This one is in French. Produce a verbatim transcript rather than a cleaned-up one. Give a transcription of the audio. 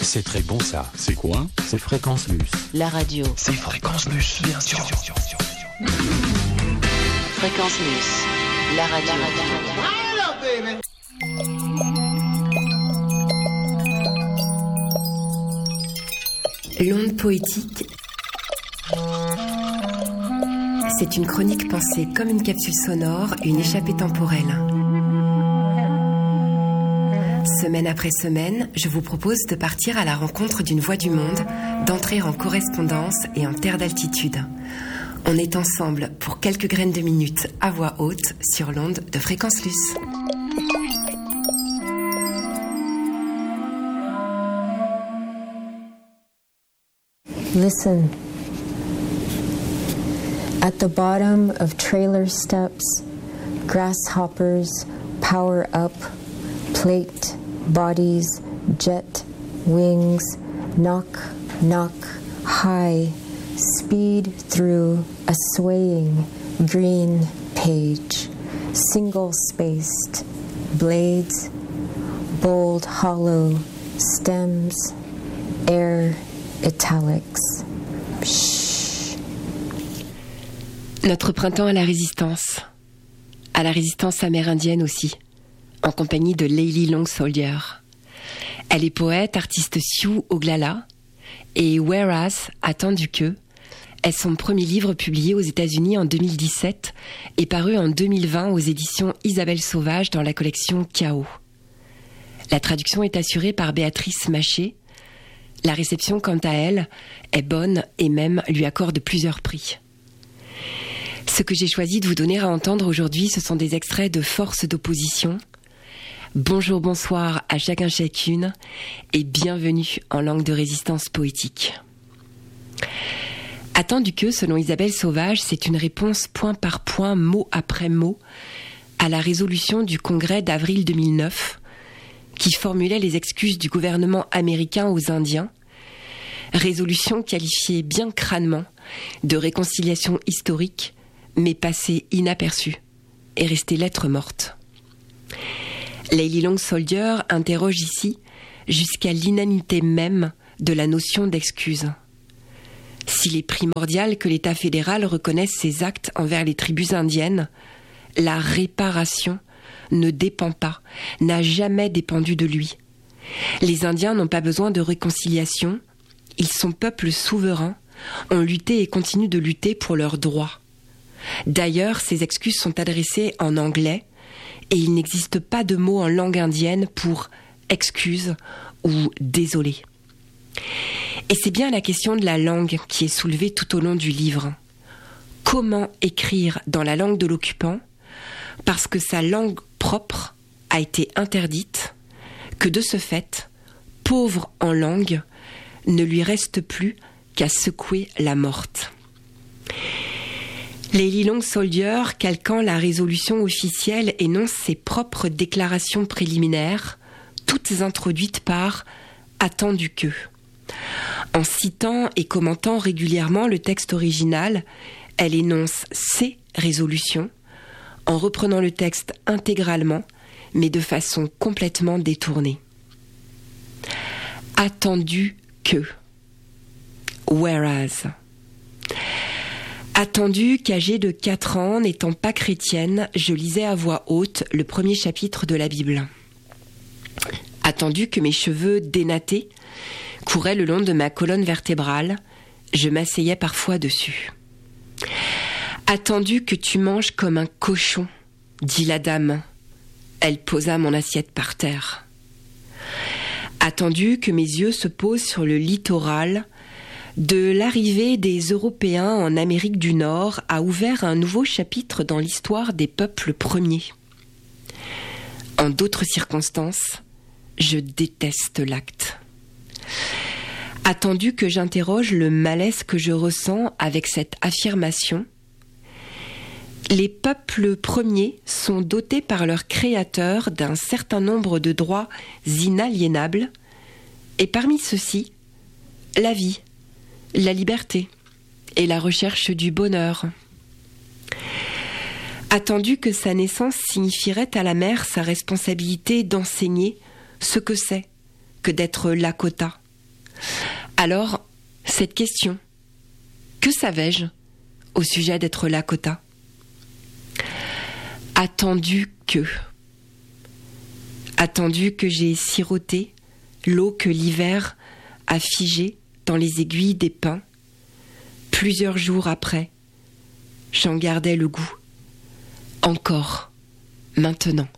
C'est très bon ça. C'est quoi? C'est Fréquence Mus. La radio. C'est Fréquence Mus, bien sûr. Fréquence Mus. La radio. L'onde poétique, c'est une chronique pensée comme une capsule sonore, une échappée temporelle. Semaine après semaine, je vous propose de partir à la rencontre d'une voix du monde, d'entrer en correspondance et en terre d'altitude. On est ensemble pour quelques graines de minutes à voix haute sur l'onde de Fréquence Luce. Listen. At the bottom of trailer steps, grasshoppers power up, plate, bodies, jet, wings, knock, knock, high, speed through a swaying green page, single-spaced, blades, bold hollow, stems, air, italics. Psh. Notre printemps à la résistance, à la résistance amérindienne aussi, en compagnie de Layli Long Soldier. Elle est poète, artiste sioux Oglala, et Whereas, Attendu que, est son premier livre publié aux États-Unis en deux mille dix-sept et paru en deux mille vingt aux éditions Isabelle Sauvage dans la collection Chaos. La traduction est assurée par Béatrice Maché. La réception, quant à elle, est bonne et même lui accorde plusieurs prix. Ce que j'ai choisi de vous donner à entendre aujourd'hui, ce sont des extraits de Force d'opposition. Bonjour, bonsoir à chacun chacune et bienvenue en langue de résistance poétique. Attendu que, selon Isabelle Sauvage, c'est une réponse point par point, mot après mot, à la résolution du Congrès d'avril deux mille neuf, qui formulait les excuses du gouvernement américain aux Indiens, résolution qualifiée bien crânement de réconciliation historique, mais passée inaperçue et restée lettre morte. Layli Long Soldier interroge ici jusqu'à l'inanité même de la notion d'excuse. S'il est primordial que l'État fédéral reconnaisse ses actes envers les tribus indiennes, la réparation ne dépend pas, n'a jamais dépendu de lui. Les Indiens n'ont pas besoin de réconciliation, ils sont peuples souverains, ont lutté et continuent de lutter pour leurs droits. D'ailleurs, ces excuses sont adressées en anglais et il n'existe pas de mot en langue indienne pour excuse ou désolé. Et c'est bien la question de la langue qui est soulevée tout au long du livre. Comment écrire dans la langue de l'occupant parce que sa langue propre a été interdite, que de ce fait, pauvre en langue, ne lui reste plus qu'à secouer la morte. Layli Long Soldier, calquant la résolution officielle, énonce ses propres déclarations préliminaires, toutes introduites par « attendu que ». En citant et commentant régulièrement le texte original, elle énonce ses résolutions, en reprenant le texte intégralement, mais de façon complètement détournée. Attendu que. Whereas. Attendu qu'âgée de quatre ans, n'étant pas chrétienne, je lisais à voix haute le premier chapitre de la Bible. Attendu que mes cheveux dénattés couraient le long de ma colonne vertébrale, je m'asseyais parfois dessus. Attendu que tu manges comme un cochon, dit la dame. Elle posa mon assiette par terre. Attendu que mes yeux se posent sur le littoral, de l'arrivée des Européens en Amérique du Nord a ouvert un nouveau chapitre dans l'histoire des peuples premiers. En d'autres circonstances, je déteste l'acte. Attendu que j'interroge le malaise que je ressens avec cette affirmation, les peuples premiers sont dotés par leur créateur d'un certain nombre de droits inaliénables, et parmi ceux-ci, la vie, la liberté et la recherche du bonheur. Attendu que sa naissance signifierait à la mère sa responsabilité d'enseigner ce que c'est que d'être Lakota, Alors, cette question, que savais-je au sujet d'être Lakota ? Attendu que... Attendu que j'ai siroté l'eau que l'hiver a figée dans les aiguilles des pins. Plusieurs jours après, j'en gardais le goût. Encore, maintenant.